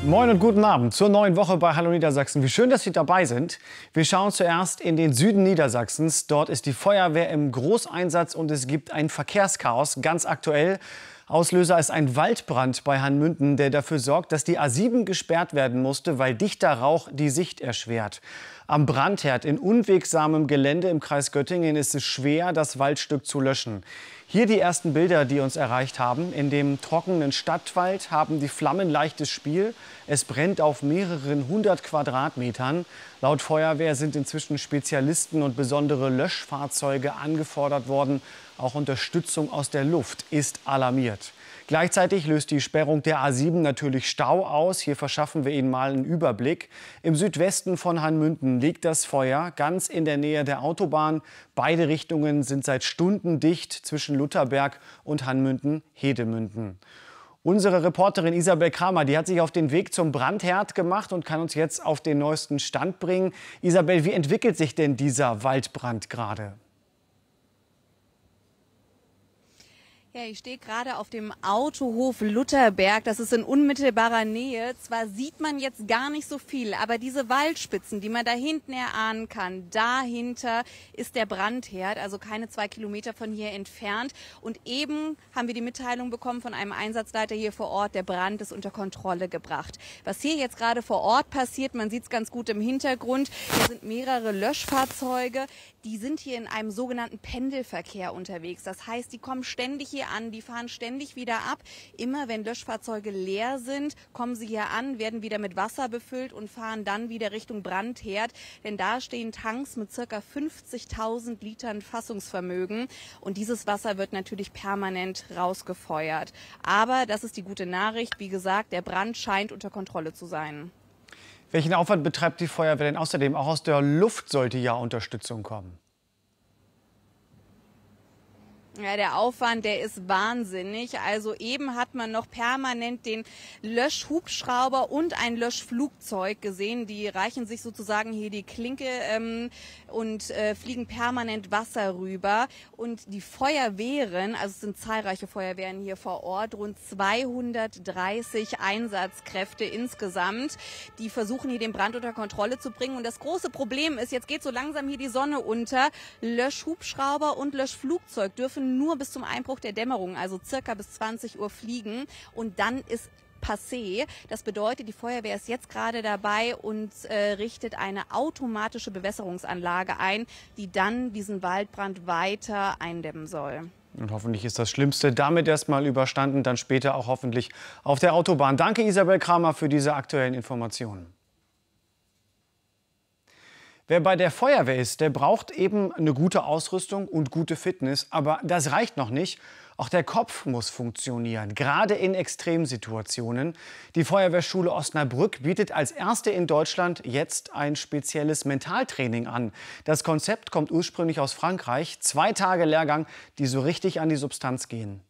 Moin und guten Abend zur neuen Woche bei Hallo Niedersachsen. Wie schön, dass Sie dabei sind. Wir schauen zuerst in den Süden Niedersachsens. Dort ist die Feuerwehr im Großeinsatz und es gibt ein Verkehrschaos, ganz aktuell. Auslöser ist ein Waldbrand bei Hanmünden, der dafür sorgt, dass die A7 gesperrt werden musste, weil dichter Rauch die Sicht erschwert. Am Brandherd in unwegsamem Gelände im Kreis Göttingen ist es schwer, das Waldstück zu löschen. Hier die ersten Bilder, die uns erreicht haben. In dem trockenen Stadtwald haben die Flammen leichtes Spiel. Es brennt auf mehreren 100 Quadratmetern. Laut Feuerwehr sind inzwischen Spezialisten und besondere Löschfahrzeuge angefordert worden. Auch Unterstützung aus der Luft ist alarmiert. Gleichzeitig löst die Sperrung der A7 natürlich Stau aus. Hier verschaffen wir Ihnen mal einen Überblick. Im Südwesten von Hanmünden liegt das Feuer ganz in der Nähe der Autobahn. Beide Richtungen sind seit Stunden dicht zwischen Lutherberg und Hanmünden-Hedemünden. Unsere Reporterin Isabel Kramer, die hat sich auf den Weg zum Brandherd gemacht und kann uns jetzt auf den neuesten Stand bringen. Isabel, wie entwickelt sich denn dieser Waldbrand gerade? Ja, ich stehe gerade auf dem Autohof Lutherberg. Das ist in unmittelbarer Nähe. Zwar sieht man jetzt gar nicht so viel, aber diese Waldspitzen, die man da hinten erahnen kann, dahinter ist der Brandherd, also keine 2 Kilometer von hier entfernt. Und eben haben wir die Mitteilung bekommen von einem Einsatzleiter hier vor Ort, der Brand ist unter Kontrolle gebracht. Was hier jetzt gerade vor Ort passiert, man sieht es ganz gut im Hintergrund, hier sind mehrere Löschfahrzeuge. Die sind hier in einem sogenannten Pendelverkehr unterwegs. Das heißt, die kommen ständig hier an, die fahren ständig wieder ab. Immer wenn Löschfahrzeuge leer sind, kommen sie hier an, werden wieder mit Wasser befüllt und fahren dann wieder Richtung Brandherd. Denn da stehen Tanks mit ca. 50.000 Litern Fassungsvermögen. Und dieses Wasser wird natürlich permanent rausgefeuert. Aber das ist die gute Nachricht. Wie gesagt, der Brand scheint unter Kontrolle zu sein. Welchen Aufwand betreibt die Feuerwehr denn außerdem? Auch aus der Luft sollte ja Unterstützung kommen. Ja, der Aufwand, der ist wahnsinnig. Also eben hat man noch permanent den Löschhubschrauber und ein Löschflugzeug gesehen. Die reichen sich sozusagen hier die Klinke und fliegen permanent Wasser rüber. Und die Feuerwehren, also es sind zahlreiche Feuerwehren hier vor Ort, rund 230 Einsatzkräfte insgesamt, die versuchen hier den Brand unter Kontrolle zu bringen. Und das große Problem ist, jetzt geht so langsam hier die Sonne unter. Löschhubschrauber und Löschflugzeug dürfen nur bis zum Einbruch der Dämmerung, also circa bis 20 Uhr fliegen und dann ist passé. Das bedeutet, die Feuerwehr ist jetzt gerade dabei und richtet eine automatische Bewässerungsanlage ein, die dann diesen Waldbrand weiter eindämmen soll. Und hoffentlich ist das Schlimmste damit erstmal überstanden, dann später auch hoffentlich auf der Autobahn. Danke Isabel Kramer für diese aktuellen Informationen. Wer bei der Feuerwehr ist, der braucht eben eine gute Ausrüstung und gute Fitness. Aber das reicht noch nicht. Auch der Kopf muss funktionieren, gerade in Extremsituationen. Die Feuerwehrschule Osnabrück bietet als erste in Deutschland jetzt ein spezielles Mentaltraining an. Das Konzept kommt ursprünglich aus Frankreich. 2 Tage Lehrgang, die so richtig an die Substanz gehen.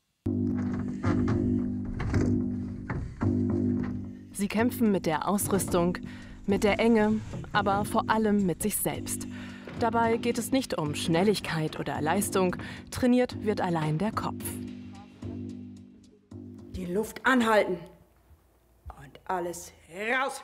Sie kämpfen mit der Ausrüstung, mit der Enge, aber vor allem mit sich selbst. Dabei geht es nicht um Schnelligkeit oder Leistung, trainiert wird allein der Kopf. Die Luft anhalten und alles raus.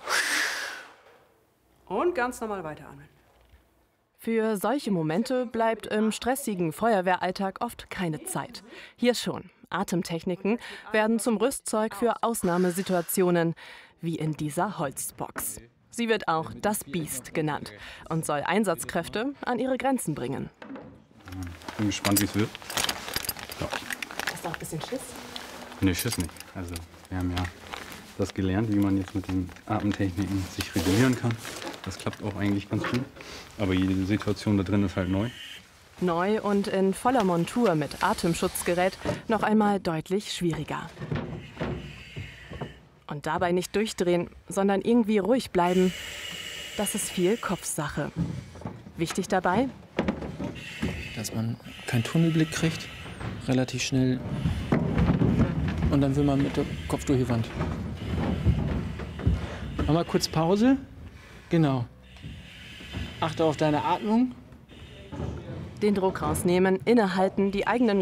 Und ganz normal weiteratmen. Für solche Momente bleibt im stressigen Feuerwehralltag oft keine Zeit. Hier schon. Atemtechniken werden zum Rüstzeug für Ausnahmesituationen, wie in dieser Holzbox. Sie wird auch das Biest genannt und soll Einsatzkräfte an ihre Grenzen bringen. Ich bin gespannt, wie es wird. Ja. Hast du auch ein bisschen Schiss? Nee, Schiss nicht. Also, wir haben ja das gelernt, wie man jetzt mit den Atemtechniken sich regulieren kann. Das klappt auch eigentlich ganz gut. Aber jede Situation da drin ist halt neu. Neu und in voller Montur mit Atemschutzgerät noch einmal deutlich schwieriger. Und dabei nicht durchdrehen, sondern irgendwie ruhig bleiben, das ist viel Kopfsache. Wichtig dabei? Dass man keinen Tunnelblick kriegt, relativ schnell. Und dann will man mit dem Kopf durch die Wand. Mach mal kurz Pause. Genau. Achte auf deine Atmung. Den Druck rausnehmen, innehalten, die eigenen